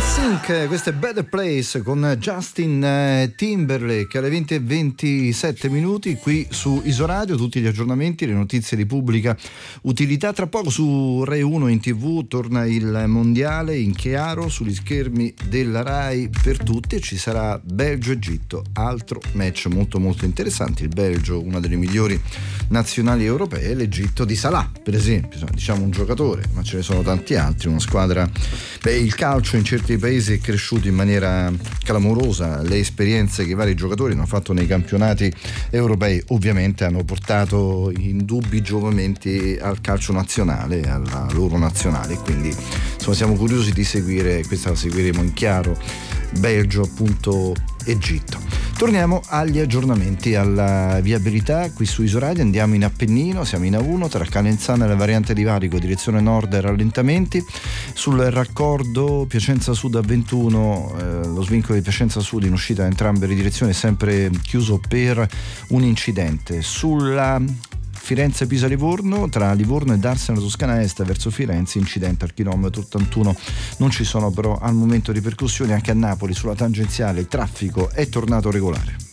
Sync, questo è Better Place con Justin Timberlake alle 20:27 qui su Isoradio. Tutti gli aggiornamenti, le notizie di pubblica utilità. Tra poco su Rai 1 in TV torna il mondiale in chiaro sugli schermi della Rai per tutti e ci sarà Belgio-Egitto, altro match molto molto interessante. Il Belgio, una delle migliori nazionali europee, l'Egitto di Salah per esempio, diciamo un giocatore, ma ce ne sono tanti altri, una squadra. Il calcio in certi paesi è cresciuto in maniera clamorosa, le esperienze che i vari giocatori hanno fatto nei campionati europei ovviamente hanno portato indubbi giovamenti al calcio nazionale, alla loro nazionale, quindi insomma siamo curiosi di seguire, questa la seguiremo in chiaro, Belgio appunto Egitto. Torniamo agli aggiornamenti, alla viabilità qui su Isoradio. Andiamo in Appennino, siamo in A1 tra Calenzano e la variante di Varico direzione nord, rallentamenti sul raccordo Piacenza Sud A21, lo svincolo di Piacenza Sud in uscita da entrambe le direzioni è sempre chiuso per un incidente. Sulla Firenze-Pisa-Livorno, tra Livorno e Darsena Toscana Est verso Firenze, incidente al chilometro 81, non ci sono però al momento ripercussioni. Anche a Napoli sulla tangenziale il traffico è tornato regolare.